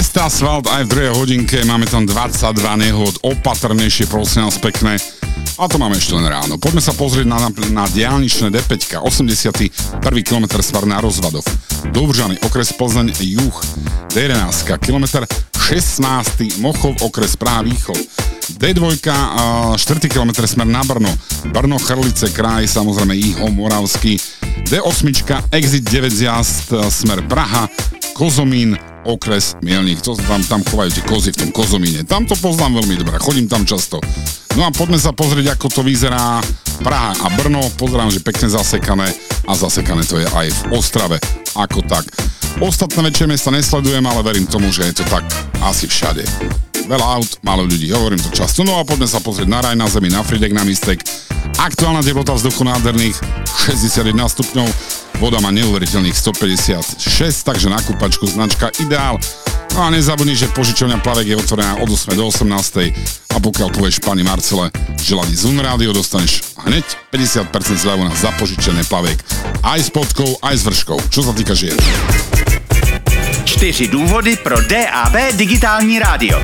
Cesta asfalt aj v druhej hodinke, máme tam 22 nehod, opatrnejšie, prosím nás pekné. A to máme ešte len ráno. Poďme sa pozrieť na diaľničné D5, 81. km smer na Rozvadov. Dovržany, okres Plzeň juh, D11, km 16. Mochov, okres Praha východ. D2, 4. km smer na Brno, Brno Chrlice, kraj, samozrejme Jiho Moravský. D8, exit 9 zjazd, smer Praha, Kozomín, okres Mielnik. To tam chovajú tie kozy v tom Kozomíne. Tam to poznám veľmi dobre, chodím tam často. No a poďme sa pozrieť, ako to vyzerá Praha a Brno. Pozerám, že pekne zasekané a zasekané to je aj v Ostrave. Ako tak. Ostatné väčšie miesta nesledujem, ale verím tomu, že je to tak asi všade. Veľa aut, málo ľudí, hovorím to často. No a poďme sa pozrieť na raj, na zemi, na Fridek, na Mistek. Aktuálna teplota vzduchu nádherných 61 stupňov, voda má neuveriteľných 156, takže na kúpačku značka Ideál. No a nezabudni, že požičovňa Plavek je otvorená od 8 do 18. A pokiaľ povieš pani Marcele, že ladí Zun Rádio, dostaneš hneď 50% zľavu na zapožičené Plavek. Aj s podkou, aj s vrškou. Čo sa týka žien. 4 důvody pro DAB digitální rádio.